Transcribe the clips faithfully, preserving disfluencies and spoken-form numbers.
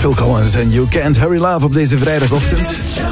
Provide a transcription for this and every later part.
Phil Collins en You Can't Hurry Love op deze vrijdagochtend.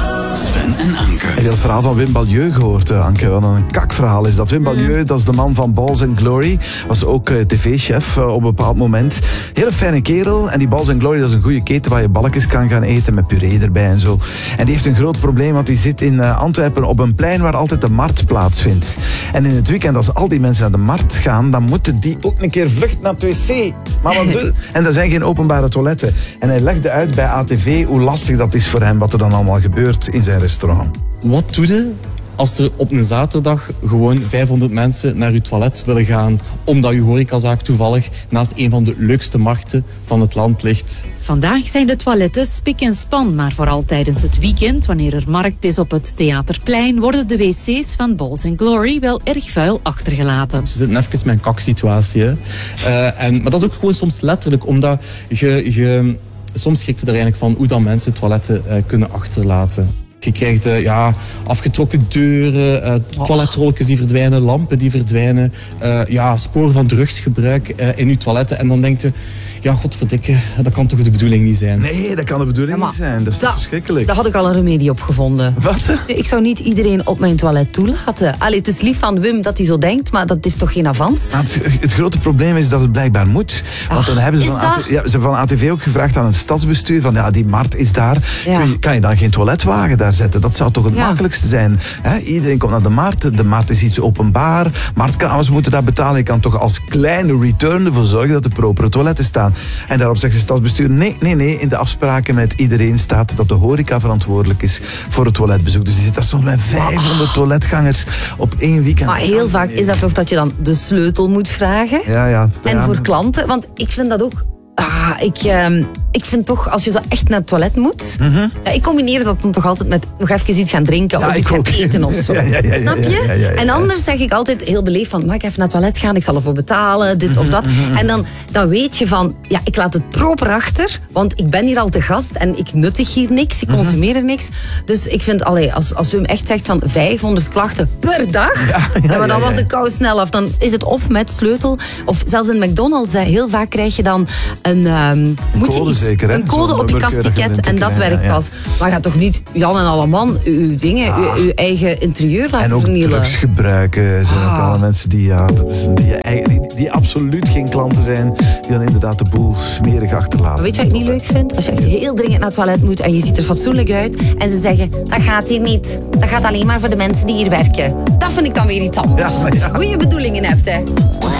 Sven en Anke. Heb je het verhaal van Wim Balieu gehoord, Anke? Wat een kakverhaal is dat. Wim Balieu, dat is de man van Balls and Glory. Was ook uh, tv-chef uh, op een bepaald moment. Hele fijne kerel. En die Balls and Glory, dat is een goede keten waar je balletjes kan gaan eten met puree erbij en zo. En die heeft een groot probleem, want die zit in uh, Antwerpen op een plein waar altijd de markt plaatsvindt. En in het weekend, als al die mensen naar de markt gaan, dan moeten die ook een keer vluchten naar het wc. Maar wat doe je? En er zijn geen openbare toiletten. En hij legde uit bij A T V hoe lastig dat is voor hem, wat er dan allemaal gebeurt in zijn restaurant. Wat doe je als er op een zaterdag gewoon vijfhonderd mensen naar je toilet willen gaan, omdat je horecazaak toevallig naast een van de leukste markten van het land ligt? Vandaag zijn de toiletten spik en span, maar vooral tijdens het weekend, wanneer er markt is op het Theaterplein, worden de wc's van Balls and Glory wel erg vuil achtergelaten. We zitten even met een kaksituatie. Hè. Uh, en, maar dat is ook gewoon soms letterlijk, omdat je, je soms schrikt je er eigenlijk van hoe dan mensen toiletten uh, kunnen achterlaten. Je krijgt uh, ja, afgetrokken deuren, uh, toiletrolletjes die verdwijnen, lampen die verdwijnen, uh, ja, sporen van drugsgebruik uh, in je toiletten. En dan denk je, ja, godverdikke, dat kan toch de bedoeling niet zijn? Nee, dat kan de bedoeling ja, niet zijn. Dat is toch verschrikkelijk. Daar had ik al een remedie op gevonden. Wat? Ik zou niet iedereen op mijn toilet toelaten. Allee, het is lief van Wim dat hij zo denkt, maar dat heeft toch geen avans? Het, het grote probleem is dat het blijkbaar moet. Want dan hebben ze van, A T, ja, ze van A T V ook gevraagd aan het stadsbestuur, van ja, die markt is daar. Ja. Kun je, kan je dan geen toiletwagen daar zetten? Dat zou toch het ja. makkelijkste zijn. He? Iedereen komt naar de markt. De markt is iets openbaar. Marktkamers moeten dat betalen. Je kan toch als kleine return ervoor zorgen dat er propere toiletten staan. En daarop zegt het stadsbestuur, nee, nee, nee. In de afspraken met iedereen staat dat de horeca verantwoordelijk is voor het toiletbezoek. Dus je zit daar soms met vijfhonderd oh. toiletgangers op één weekend. Maar heel vaak is dat toch dat je dan de sleutel moet vragen? Ja, ja. En ja. voor klanten, want ik vind dat ook... Ah, ik, uh, ik vind toch, als je zo echt naar het toilet moet... Mm-hmm. Ja, ik combineer dat dan toch altijd met nog even iets gaan drinken ja, of iets gaan eten of zo. Ja, ja, ja, Snap je? Ja, ja, ja, ja, ja. En anders zeg ik altijd heel beleefd van... mag ik even naar het toilet gaan? Ik zal ervoor betalen, dit mm-hmm, of dat. Mm-hmm. En dan, dan weet je van... ja, ik laat het proper achter, want ik ben hier al te gast en ik nuttig hier niks, ik consumeer er niks. Dus ik vind, allee, als, als Wim echt zegt van vijfhonderd klachten per dag... Ja, ja, ja, maar dan was de kou snel af. Dan is het of met sleutel, of zelfs in McDonald's, heel vaak krijg je dan... Een, um, moet code je iets, zeker, een code op je kastticket en dat werkt ja. pas. Maar ga toch niet Jan en Alleman uw dingen, ah. uw, uw eigen interieur laten en ook vernielen. drugs gebruiken zijn ah. ook alle mensen die, ja, dat is, die, die, die absoluut geen klanten zijn, die dan inderdaad de boel smerig achterlaten. Maar weet je wat ik niet leuk vind? Als je echt heel dringend naar het toilet moet en je ziet er fatsoenlijk uit en ze zeggen, dat gaat hier niet. Dat gaat alleen maar voor de mensen die hier werken. Dat vind ik dan weer iets anders. Ja, ja. Als je goede bedoelingen hebt, hè.